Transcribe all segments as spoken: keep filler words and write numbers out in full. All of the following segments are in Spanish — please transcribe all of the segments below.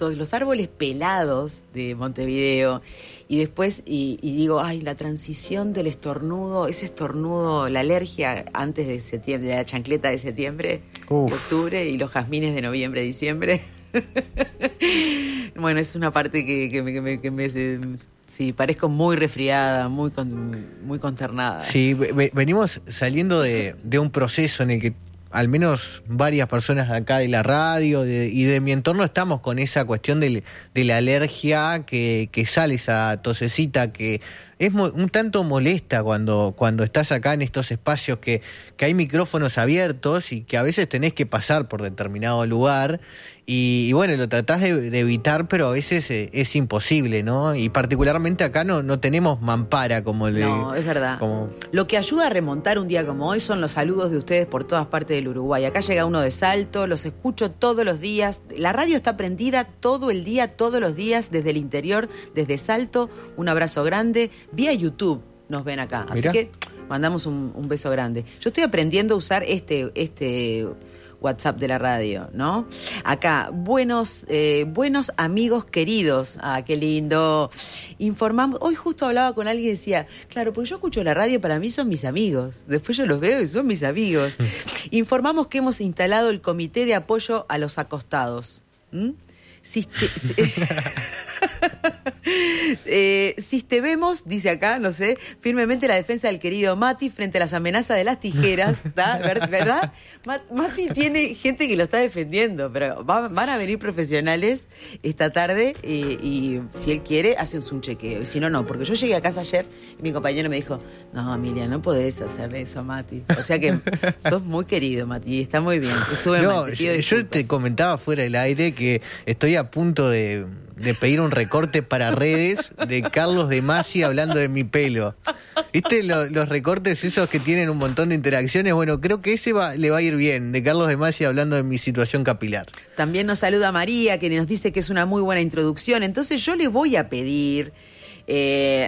altos, los árboles pelados de Montevideo. Y después, y, y digo, ay, la transición del estornudo, ese estornudo, la alergia antes de septiembre, de la chancleta de septiembre, Uf. de octubre, y los jazmines de noviembre, diciembre. Bueno, es una parte que, que me... Que me, que me sí, parezco muy resfriada, muy con, muy consternada. Sí, ve, venimos saliendo de, de un proceso en el que al menos varias personas de acá de la radio de, y de mi entorno estamos con esa cuestión de, de la alergia que, que sale esa tosecita que es mo, un tanto molesta cuando, cuando estás acá en estos espacios que, que hay micrófonos abiertos y que a veces tenés que pasar por determinado lugar y, y bueno, lo tratás de, de evitar, pero a veces es, es imposible, ¿no? Y particularmente acá no, no tenemos mampara como le... No, es verdad. Como... Lo que ayuda a remontar un día como hoy son los saludos de ustedes por todas partes del Uruguay. Acá llega uno de Salto, los escucho todos los días. La radio está prendida todo el día, todos los días, desde el interior, desde Salto. Un abrazo grande. Vía YouTube nos ven acá. Así Mirá. que mandamos un, un beso grande. Yo estoy aprendiendo a usar este... este WhatsApp de la radio, ¿no? Acá, buenos, eh, buenos amigos queridos. Ah, qué lindo. Informamos, hoy justo hablaba con alguien y decía, claro, porque yo escucho la radio, para mí son mis amigos. Después yo los veo y son mis amigos. Informamos que hemos instalado el Comité de Apoyo a los Acostados. ¿Mm? Siste- eh, Sistememos, dice acá, no sé, firmemente la defensa del querido Mati frente a las amenazas de las tijeras, ¿tá? ¿Verdad? Mati tiene gente que lo está defendiendo, pero va, van a venir profesionales esta tarde y, y si él quiere, hace un chequeo, y si no, no, porque yo llegué a casa ayer y mi compañero me dijo, no, Emilia, no podés hacerle eso a Mati. O sea que sos muy querido, Mati, está muy bien. Estuve No, mal, te pido yo, yo te comentaba fuera del aire que estoy a punto de, de pedir un recorte para redes de Carlos de Masi hablando de mi pelo. ¿Viste lo, los recortes esos que tienen un montón de interacciones? Bueno, creo que ese va, le va a ir bien, de Carlos de Masi hablando de mi situación capilar. También nos saluda María, que nos dice que es una muy buena introducción. Entonces yo le voy a pedir eh,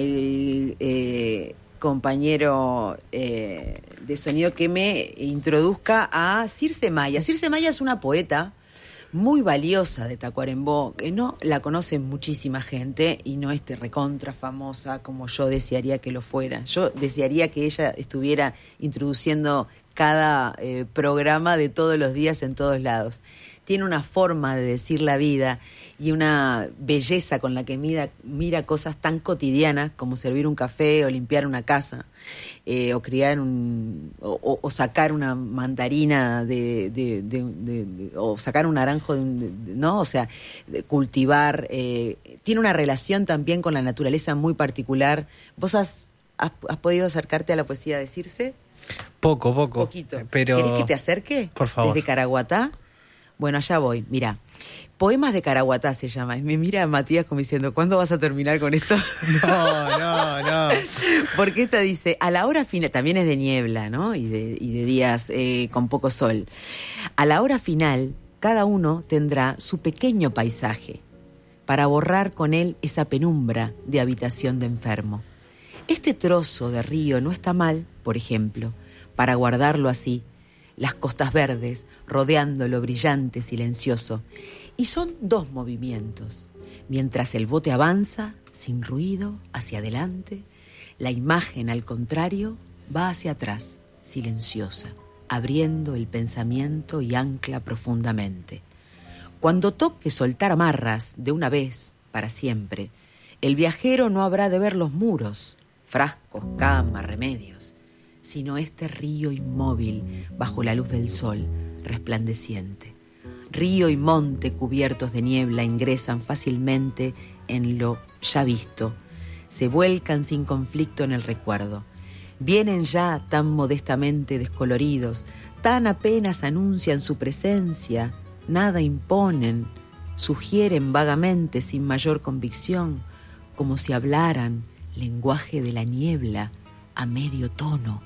al eh, compañero eh, de sonido que me introduzca a Circe Maya. Circe Maya es una poeta muy valiosa de Tacuarembó, que no la conoce muchísima gente y no es recontra famosa como yo desearía que lo fuera. Yo desearía que ella estuviera introduciendo cada eh, programa de todos los días en todos lados. Tiene una forma de decir la vida y una belleza con la que mira, mira cosas tan cotidianas como servir un café o limpiar una casa, eh, o criar un o, o sacar una mandarina de, de, de, de, de o sacar un naranjo de, de, no, o sea, de cultivar. Eh, tiene una relación también con la naturaleza muy particular. ¿Vos has, has, has podido acercarte a la poesía de Circe? Poco, poco. Poquito. Pero... ¿Querés que te acerque? Por favor. Desde Caraguatá. Bueno, allá voy. Mira, Poemas de Caraguatá se llama. Y me mira Matías como diciendo, ¿cuándo vas a terminar con esto? No, no, no. Porque esta dice, a la hora final, también es de niebla, ¿no? Y de, y de días eh, con poco sol. A la hora final, cada uno tendrá su pequeño paisaje para borrar con él esa penumbra de habitación de enfermo. Este trozo de río no está mal, por ejemplo, para guardarlo así, las costas verdes rodeándolo brillante, silencioso. Y son dos movimientos. Mientras el bote avanza, sin ruido, hacia adelante, la imagen, al contrario, va hacia atrás, silenciosa, abriendo el pensamiento y ancla profundamente. Cuando toque soltar amarras de una vez, para siempre, el viajero no habrá de ver los muros, frascos, camas, remedios, sino este río inmóvil bajo la luz del sol resplandeciente. Río y monte cubiertos de niebla ingresan fácilmente en lo ya visto, se vuelcan sin conflicto en el recuerdo. Vienen ya tan modestamente descoloridos, tan apenas anuncian su presencia, nada imponen, sugieren vagamente sin mayor convicción, como si hablaran lenguaje de la niebla a medio tono.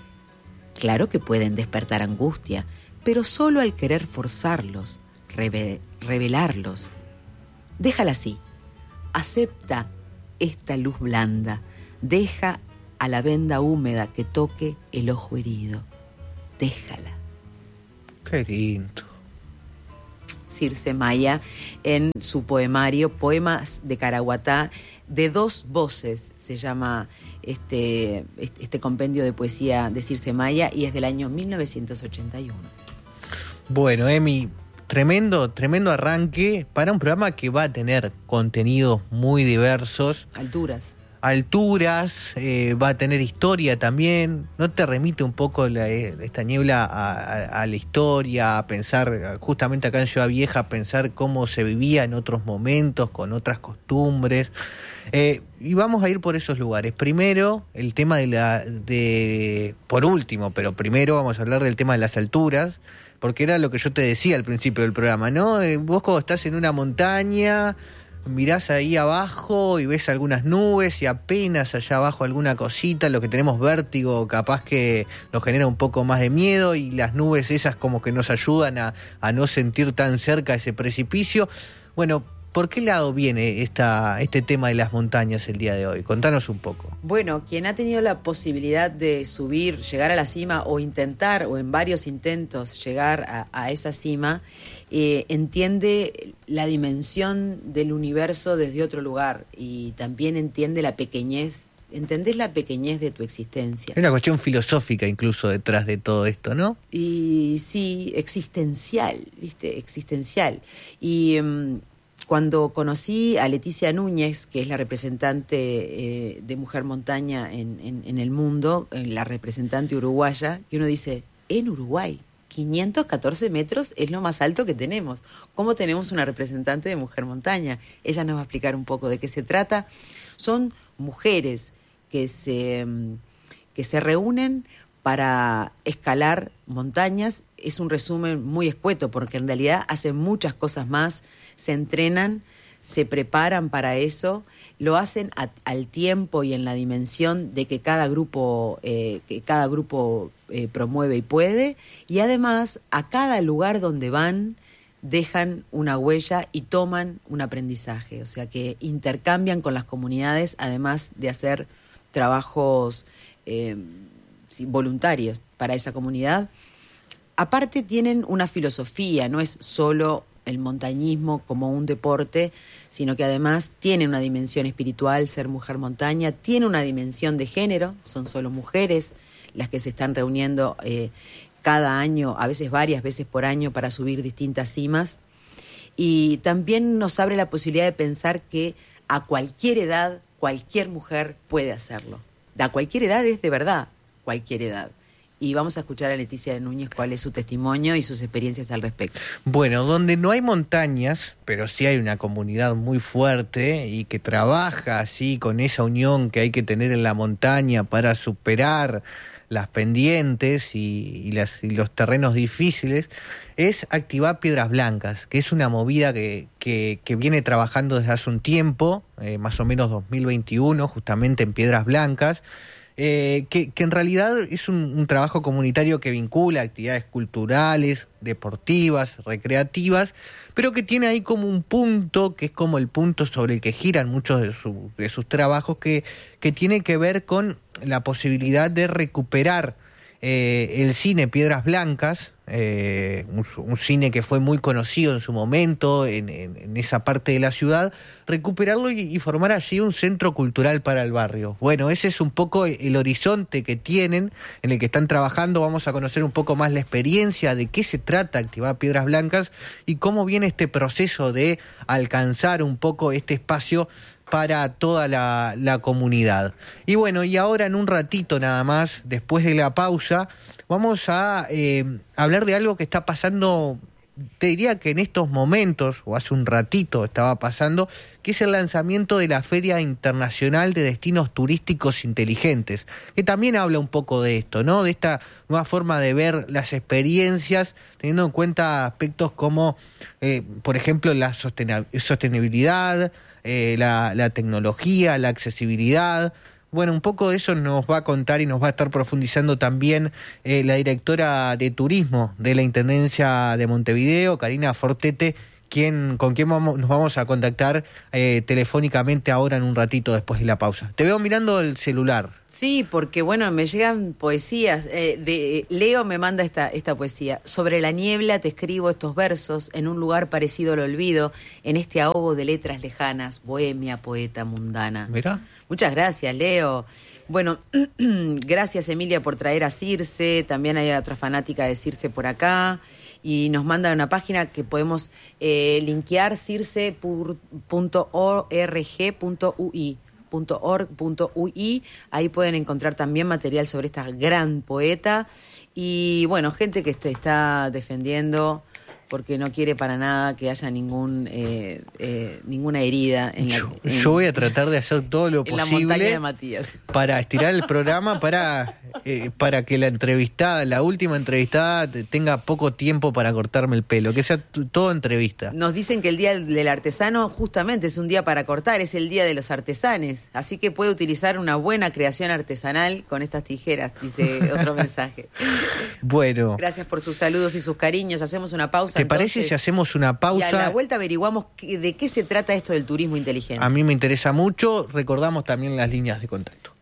Claro que pueden despertar angustia, pero solo al querer forzarlos, reve- revelarlos. Déjala así, acepta esta luz blanda, deja a la venda húmeda que toque el ojo herido, déjala. Qué lindo. Circe Maya en su poemario Poemas de Caraguatá, de dos voces, se llama este, este compendio de poesía de Circe Maya, y es del año mil novecientos ochenta y uno. Bueno, Emi, tremendo, tremendo arranque para un programa que va a tener contenidos muy diversos. Alturas. Alturas, eh, va a tener historia también. ¿No te remite un poco la, esta niebla a, a, a la historia, a pensar, justamente acá en Ciudad Vieja, a pensar cómo se vivía en otros momentos, con otras costumbres? Eh, y vamos a ir por esos lugares. Primero, el tema de la... de por último, pero primero vamos a hablar del tema de las alturas, porque era lo que yo te decía al principio del programa, ¿no? Eh, vos cuando estás en una montaña, mirás ahí abajo y ves algunas nubes y apenas allá abajo alguna cosita, lo que tenemos vértigo capaz que nos genera un poco más de miedo, y las nubes esas como que nos ayudan a, a no sentir tan cerca ese precipicio. Bueno, ¿por qué lado viene esta, este tema de las montañas el día de hoy? Contanos un poco. Bueno, quien ha tenido la posibilidad de subir, llegar a la cima o intentar, o en varios intentos llegar a, a esa cima, eh, entiende la dimensión del universo desde otro lugar, y también entiende la pequeñez, entendés la pequeñez de tu existencia. Hay una cuestión filosófica incluso detrás de todo esto, ¿no? Y sí, existencial, ¿viste? Existencial. Y... Um, Cuando conocí a Leticia Núñez, que es la representante eh, de Mujer Montaña en, en, en el mundo, eh, la representante uruguaya, que uno dice, en Uruguay, quinientos catorce metros es lo más alto que tenemos. ¿Cómo tenemos una representante de Mujer Montaña? Ella nos va a explicar un poco de qué se trata. Son mujeres que se, que se reúnen para escalar montañas. Es un resumen muy escueto, porque en realidad hacen muchas cosas más. Se entrenan, se preparan para eso, lo hacen a, al tiempo y en la dimensión de que cada grupo, eh, que cada grupo eh, promueve y puede, y además a cada lugar donde van dejan una huella y toman un aprendizaje, o sea que intercambian con las comunidades, además de hacer trabajos eh, sí, voluntarios para esa comunidad. Aparte tienen una filosofía, no es solo el montañismo como un deporte, sino que además tiene una dimensión espiritual, ser mujer montaña, tiene una dimensión de género, son solo mujeres las que se están reuniendo eh, cada año, a veces varias veces por año, para subir distintas cimas, y también nos abre la posibilidad de pensar que a cualquier edad, cualquier mujer puede hacerlo. A cualquier edad es de verdad, cualquier edad. Y vamos a escuchar a Leticia Núñez cuál es su testimonio y sus experiencias al respecto. Bueno, donde no hay montañas, pero sí hay una comunidad muy fuerte y que trabaja así con esa unión que hay que tener en la montaña para superar las pendientes y, y, las, y los terrenos difíciles, es activar Piedras Blancas, que es una movida que, que, que viene trabajando desde hace un tiempo, eh, más o menos dos mil veintiuno, justamente en Piedras Blancas. Eh, que, que en realidad es un, un trabajo comunitario que vincula actividades culturales, deportivas, recreativas, pero que tiene ahí como un punto, que es como el punto sobre el que giran muchos de, su, de sus trabajos, que, que tiene que ver con la posibilidad de recuperar eh, el cine Piedras Blancas, eh, un, un cine que fue muy conocido en su momento en, en, en esa parte de la ciudad, recuperarlo y, y formar allí un centro cultural para el barrio. Bueno, ese es un poco el horizonte que tienen, en el que están trabajando. Vamos a conocer un poco más la experiencia de qué se trata activar Piedras Blancas y cómo viene este proceso de alcanzar un poco este espacio para toda la, la comunidad. Y bueno, y ahora en un ratito nada más, después de la pausa, vamos a eh, hablar de algo que está pasando, te diría que en estos momentos, o hace un ratito estaba pasando, que es el lanzamiento de la Feria Internacional de Destinos Turísticos Inteligentes, que también habla un poco de esto, ¿no? De esta nueva forma de ver las experiencias, teniendo en cuenta aspectos como, eh, por ejemplo, la sosten- sostenibilidad, eh, la, la tecnología, la accesibilidad. Bueno, un poco de eso nos va a contar y nos va a estar profundizando también eh, la directora de turismo de la Intendencia de Montevideo, Karina Fortete, quién, con quién vamos, nos vamos a contactar eh, telefónicamente ahora en un ratito después de la pausa. Te veo mirando el celular. Sí, porque bueno, me llegan poesías. Eh, de, Leo me manda esta, esta poesía. Sobre la niebla te escribo estos versos, en un lugar parecido al olvido, en este ahogo de letras lejanas, bohemia, poeta mundana. Mirá. Muchas gracias, Leo. Bueno, gracias, Emilia, por traer a Circe. También hay otra fanática de Circe por acá. Y nos manda una página que podemos eh, linkear, circe punto org punto u i. .org punto u i, ahí pueden encontrar también material sobre esta gran poeta y bueno, gente que te está defendiendo porque no quiere para nada que haya ningún eh, eh, ninguna herida en la, yo, en, yo voy a tratar de hacer todo lo en la montaña posible de Matías para estirar el programa para, eh, para que la entrevistada, la última entrevistada tenga poco tiempo para cortarme el pelo, que sea t- todo entrevista. Nos dicen que el día del artesano justamente es un día para cortar, es el día de los artesanes, así que puede utilizar una buena creación artesanal con estas tijeras, dice otro mensaje. Bueno. Gracias por sus saludos y sus cariños, hacemos una pausa. ¿Te entonces, parece si hacemos una pausa? Y a la vuelta averiguamos qué, de qué se trata esto del turismo inteligente. A mí me interesa mucho, recordamos también las líneas de contacto.